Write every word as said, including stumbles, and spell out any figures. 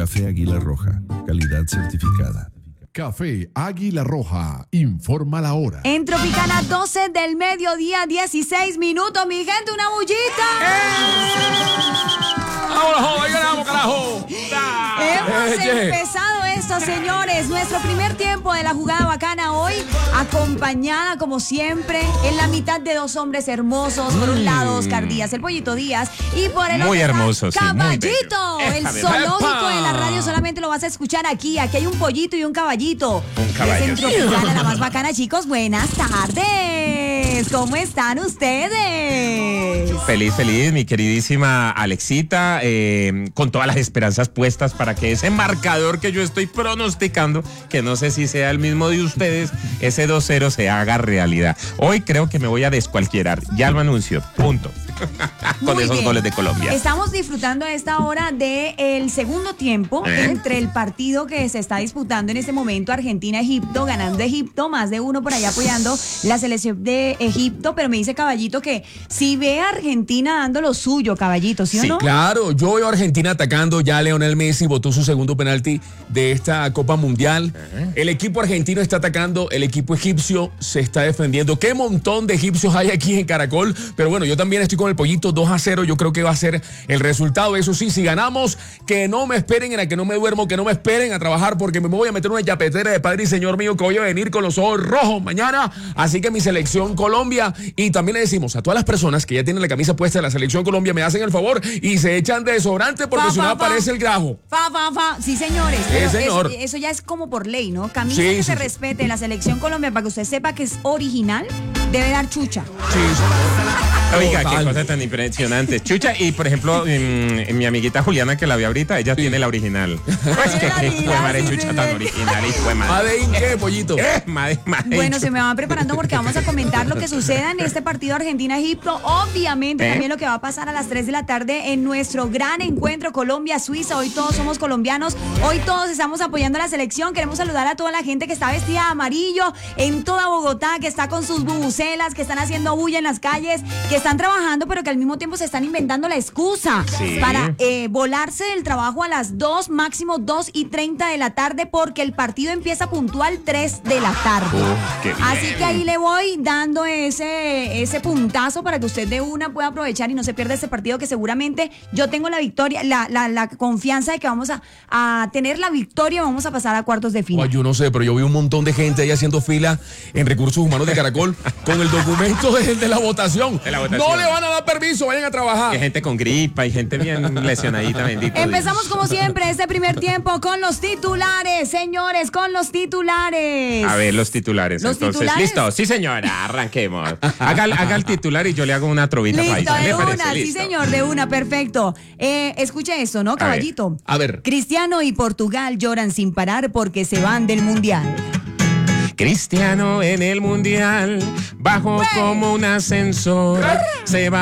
Café Águila Roja, calidad certificada. Café Águila Roja, informa la hora. En Tropicana, doce del mediodía, dieciséis minutos. Mi gente, una bullita. ¡Vámonos, joder! ¡Ganamos, carajo! Hemos empezado esto, señores. Nuestro primer tiempo de la jugada bacana hoy, acompañada, como siempre, en la mitad de dos hombres hermosos. Por un lado, Oscar Díaz, el Pollito Díaz, y por el muy otro, hermoso, sí, Caballito. muy El Éjame, zoológico ¡epa! de la radio solamente lo vas a escuchar aquí. Aquí hay un pollito y un caballito. Un caballo. Es en Tropicana, la más bacana, chicos. Buenas tardes. ¿Cómo están ustedes? Feliz, feliz, mi queridísima Alexita, eh, con todas las esperanzas puestas para que ese marcador que yo estoy pronosticando, que no sé si sea el mismo de ustedes, ese dos cero se haga realidad. Hoy creo que me voy a descualquierar, ya lo anuncio, punto. Con Muy esos bien. goles de Colombia. Estamos disfrutando a esta hora del segundo tiempo ¿Eh? entre el partido que se está disputando en este momento, Argentina-Egipto, ganando Egipto, más de uno por allá apoyando la selección de Egipto, pero me dice Caballito que si ve a Argentina dando lo suyo, Caballito, ¿sí o Sí, no? claro, yo veo a Argentina atacando, ya Lionel Messi votó su segundo penalti de esta Copa Mundial. Uh-huh. El equipo argentino está atacando, el equipo egipcio se está defendiendo. Qué montón de egipcios hay aquí en Caracol, pero bueno, yo también estoy con el Pollito, dos a cero, yo creo que va a ser el resultado. Eso sí, si ganamos, que no me esperen en la que no me duermo, que no me esperen a trabajar, porque me voy a meter una yapetera de padre y señor mío, que voy a venir con los ojos rojos mañana. Así que mi selección Colombia, y también le decimos a todas las personas que ya tienen la camisa puesta de la selección Colombia, me hacen el favor y se echan de desodorante porque Fa, si no fa, aparece fa. el grajo. Fa, fa, fa. Sí, señores. Pero Sí, señor. Eso, eso ya es como por ley, ¿no? Camisa Sí, que sí, se sí. respete la selección Colombia para que usted sepa que es original, debe dar chucha. Sí, Oiga, Total. qué cosas tan impresionantes. Chucha, y por ejemplo, en, en mi amiguita Juliana que la vi ahorita, ella tiene la original. Pues que la original, fue madre sí, chucha sí, tan sí. original y fue madre. ¿Madre en qué, Pollito? Eh, madre, madre Bueno, chucha. se me van preparando porque vamos a comentar lo que suceda en este partido Argentina-Egipto. Obviamente ¿Eh? también lo que va a pasar a las tres de la tarde en nuestro gran encuentro Colombia-Suiza. Hoy todos somos colombianos, hoy todos estamos apoyando a la selección. Queremos saludar a toda la gente que está vestida de amarillo en toda Bogotá, que está con sus bubucelas, que están haciendo bulla en las calles, que están trabajando, pero que al mismo tiempo se están inventando la excusa Sí. para eh, volarse del trabajo a las dos, máximo dos y treinta de la tarde, porque el partido empieza puntual tres de la tarde. Uf, qué bien. Así que ahí le voy dando ese, ese puntazo para que usted de una pueda aprovechar y no se pierda este partido, que seguramente yo tengo la victoria, la, la, la confianza de que vamos a, a tener la victoria y vamos a pasar a cuartos de final. Ay, yo no sé, pero yo vi un montón de gente ahí haciendo fila en Recursos Humanos de Caracol con el documento de, de la votación. De la votación. No le van a dar permiso, vayan a trabajar. Hay gente con gripa y gente bien lesionadita, bendito Dios. Empezamos como siempre este primer tiempo con los titulares, señores, con los titulares. A ver, los titulares. ¿Los Entonces, titulares? listo. Sí, señora, arranquemos. Haga, haga el titular y yo le hago una trovita Listo, paisa. de ¿Le parece? una, sí Listo. señor, de una, perfecto. Eh, escuche esto, ¿no, caballito? A ver. Cristiano y Portugal lloran sin parar porque se van del Mundial. Cristiano en el mundial, bajo como un ascensor, se va